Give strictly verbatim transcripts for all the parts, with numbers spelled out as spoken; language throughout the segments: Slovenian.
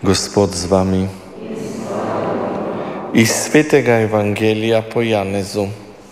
Gospod z vami. Iz svetega Evangelija po Janezu.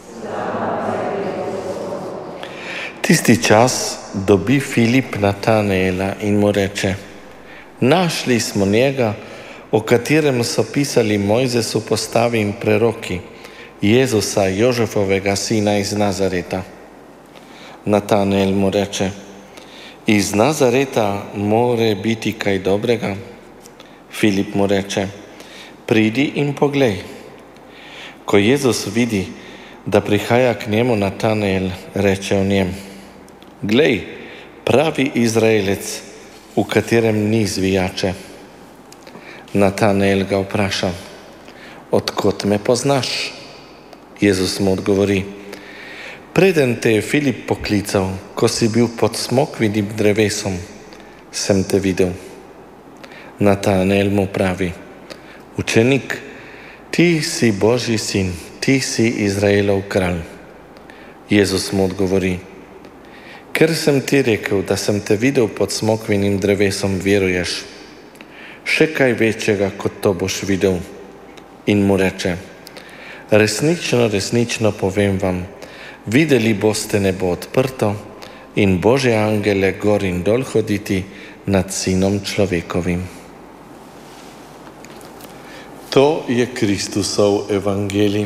Tisti čas dobi Filip Natanaela in mu reče: našli smo njega, o katerem so pisali Mojzesu postavi in preroki, Jezusa, Jožefovega sina iz Nazareta. Natanael mu reče: iz Nazareta more biti kaj dobrega? Filip mu reče: pridi in poglej. Ko Jezus vidi, da prihaja k njemu Natanael, reče o njem: glej, pravi Izraelec, v katerem ni zvijače. Natanael ga vpraša: odkot me poznaš? Jezus mu odgovori: preden te je Filip poklical, ko si bil pod smokvinim drevesom, sem te videl. Natanael mu pravi: učenik, ti si Božji sin, ti si Izraelov kralj. Jezus mu odgovori: ker sem ti rekel, da sem te videl pod smokvinim drevesom, veruješ? Še kaj večjega kot to boš videl. In mu reče: resnično, resnično povem vam, videli boste nebo odprto in Božje angele gor in dol hoditi nad Sinom človekovim. To je Kristusov evangelij.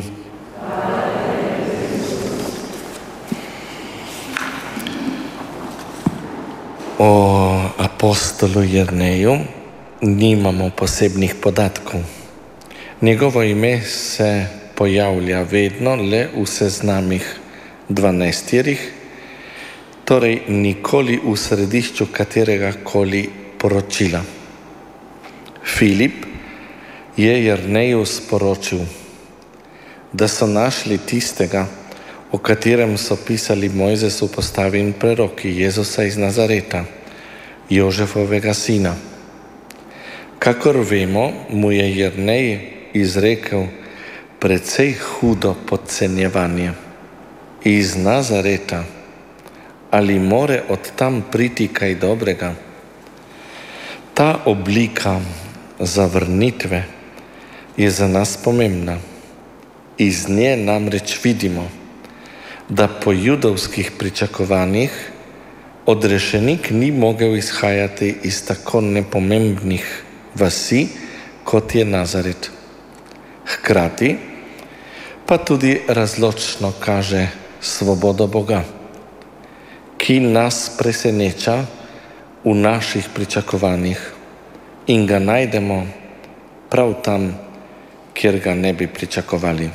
O apostolu Jerneju nimamo posebnih podatkov. Njegovo ime se pojavlja vedno le v seznamih dvanajsterih, torej nikoli v središču katerega koli poročila. Filip je Jerneju sporočil, da so našli tistega, o katerem so pisali Mojzesu postavi in preroki, Jezusa iz Nazareta, Jožefovega sina. Kakor vemo, mu je Jernej izrekel precej hudo podcenjevanje. Iz Nazareta, ali more od tam priti kaj dobrega? Ta oblika zavrnitve je za nas pomembna. Iz nje namreč vidimo, da po judovskih pričakovanjih odrešenik ni mogel izhajati iz tako nepomembnih vasi, kot je Nazaret. Hkrati pa tudi razločno kaže svobodo Boga, ki nas preseneča v naših pričakovanjih in ga najdemo prav tam, kjer ga ne bi pričakovali.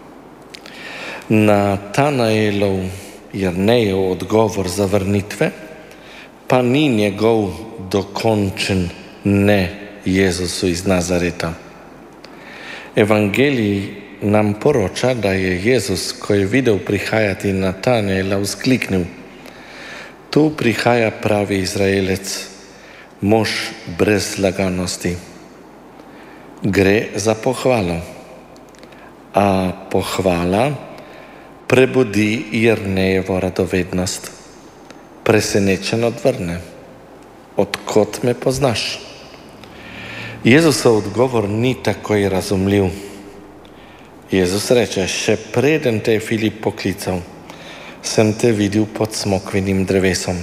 Natanaelov Jernejev odgovor zavrnitve pa ni njegov dokončen ne Jezusu iz Nazareta. Evangelij nam poroča, da je Jezus, ko je videl prihajati Natanaela, vzkliknil: tu prihaja pravi Izraelec, mož brez zlaganosti. Gre za pohvalo, a pohvala prebudi Jernejevo radovednost. Presenečen odvrne: odkot me poznaš? Jezusov odgovor ni takoj razumljiv. Jezus reče: še preden te je Filip poklical, sem te videl pod smokvinim drevesom.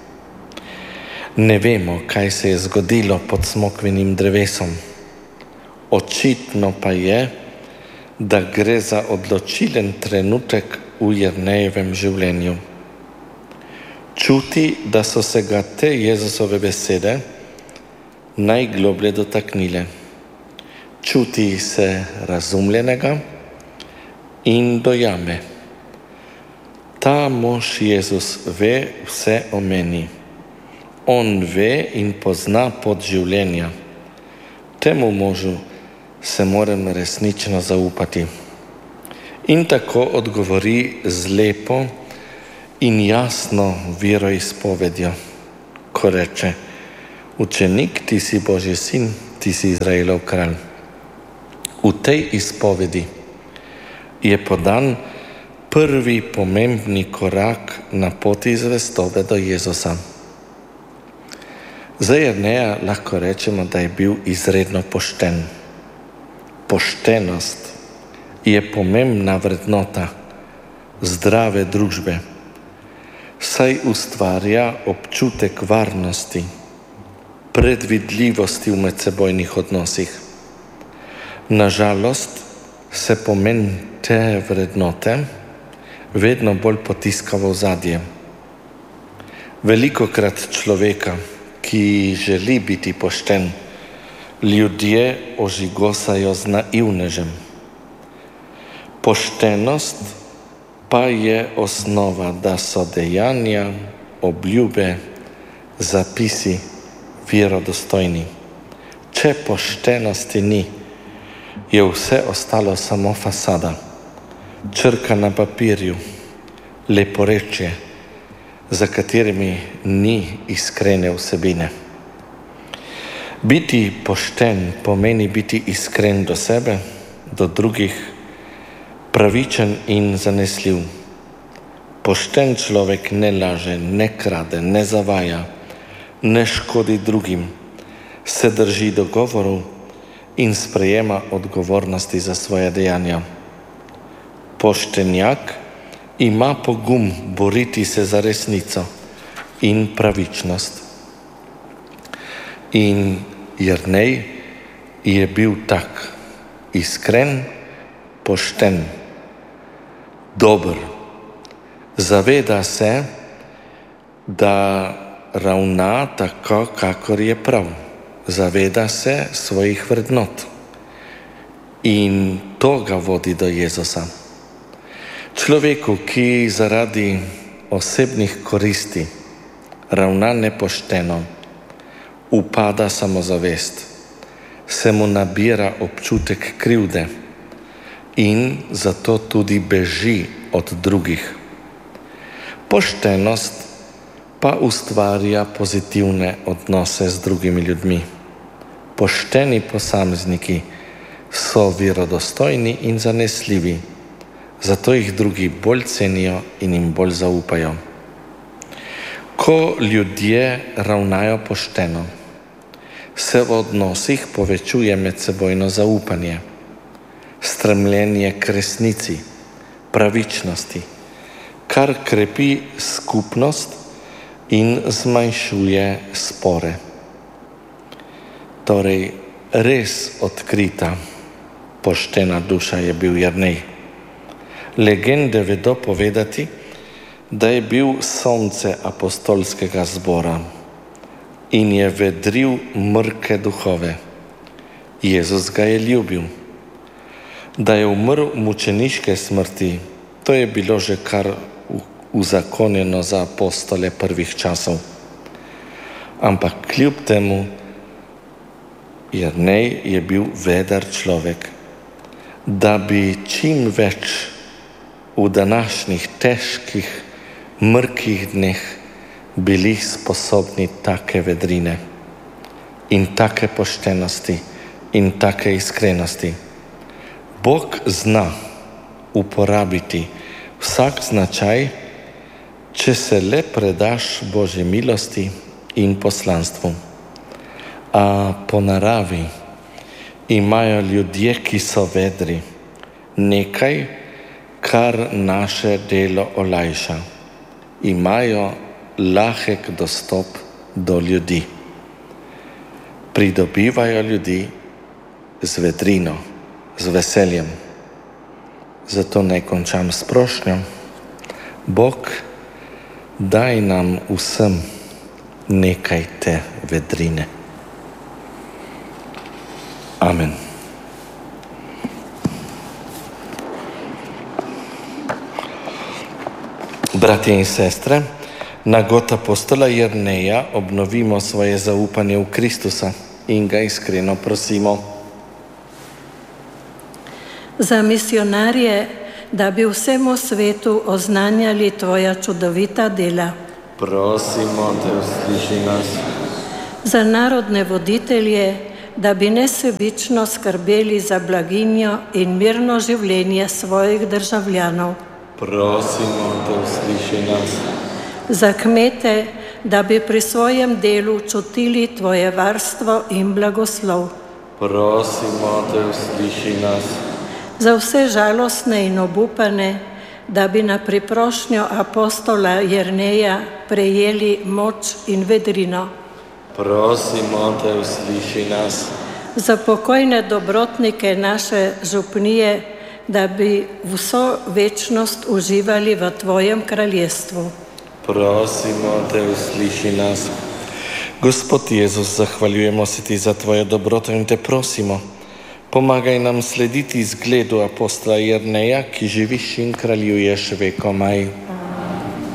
Ne vemo, kaj se je zgodilo pod smokvinim drevesom. Očitno pa je, da gre za odločilen trenutek v Jernejevem življenju. Čuti, da so se ga te Jezusove besede najgloblje dotaknile. Čuti se razumljenega in dojame: ta mož Jezus ve vse o meni. On ve in pozna pot življenja. Temu možu se moram resnično zaupati. In tako odgovori z lepo in jasno veroizpovedjo, ko reče: učenik, ti si Božji sin, ti si Izraelov kralj. V tej izpovedi je podan prvi pomembni korak na poti zvestobe do Jezusa. Za Jerneja lahko rečemo, da je bil izredno pošten. Poštenost je pomembna vrednota zdrave družbe, saj ustvarja občutek varnosti, predvidljivosti v medsebojnih odnosih. Nažalost se pomen te vrednote vedno bolj potiska v ozadje. Velikokrat človeka, ki želi biti pošten, ljudje ožigosajo z naivnežem. Poštenost pa je osnova, da so dejanja, obljube, zapisi verodostojni. Če poštenosti ni, je vse ostalo samo fasada, črka na papirju, leporečje, za katerimi ni iskrene vsebine. Biti pošten pomeni biti iskren do sebe, do drugih, pravičen in zanesljiv. Pošten človek ne laže, ne krade, ne zavaja, ne škodi drugim, se drži dogovorov in sprejema odgovornosti za svoje dejanja. Poštenjak ima pogum boriti se za resnico in pravičnost. In Jernej je bil tak, iskren, pošten, dober. Zaveda se, da ravna tako, kakor je prav. Zaveda se svojih vrednot in to ga vodi do Jezusa. Človeku, ki zaradi osebnih koristi ravna nepošteno, upada samozavest, se mu nabira občutek krivde in zato tudi beži od drugih. Poštenost pa ustvarja pozitivne odnose z drugimi ljudmi. Pošteni posamezniki so verodostojni in zanesljivi, zato jih drugi bolj cenijo in jim bolj zaupajo. Ko ljudje ravnajo pošteno, se v odnosih povečuje medsebojno zaupanje, stremljenje k resnici, pravičnosti, kar krepi skupnost in zmanjšuje spore. Torej, res odkrita, poštena duša je bil Jernej. Legende vedo povedati, da je bil sonce apostolskega zbora in je vedril mrke duhove. Jezus ga je ljubil. Da je umrl mučeniške smrti, to je bilo že kar uzakonjeno za apostole prvih časov. Ampak kljub temu, Jernej je bil veder človek, da bi čim več v današnjih težkih, mrkih dneh bili sposobni take vedrine in take poštenosti in take iskrenosti. Bog zna uporabiti vsak značaj, če se le predaš Božji milosti in poslanstvu. A po naravi imajo ljudje, ki so vedri, nekaj, kar naše delo olajša. Imajo lahek dostop do ljudi. Pridobivajo ljudi z vedrino, z veseljem. Zato naj končam s prošnjo. Bog, daj nam vsem nekaj te vedrine. Amen. Bratje in sestre, na god apostola Jerneja obnovimo svoje zaupanje v Kristusa in ga iskreno prosimo. Za misionarje, da bi vsemu svetu oznanjali tvoja čudovita dela. Prosimo te, usliši nas. Za narodne voditelje, da bi nesebično skrbeli za blaginjo in mirno življenje svojih državljanov. Prosimo te, usliši nas. Za kmete, da bi pri svojem delu čutili tvoje varstvo in blagoslov. Prosimo te, usliši nas. Za vse žalostne in obupane, da bi na priprošnjo apostola Jerneja prejeli moč in vedrino. Prosimo te, usliši nas. Za pokojne dobrotnike naše župnije, da bi vso večnost uživali v tvojem kraljestvu. Prosimo te, usliši nas. Gospod Jezus, zahvaljujemo se ti za tvojo dobroto in te prosimo, pomagaj nam slediti zgledu apostola Jerneja, ki živiš in kraljuješ vekomaj.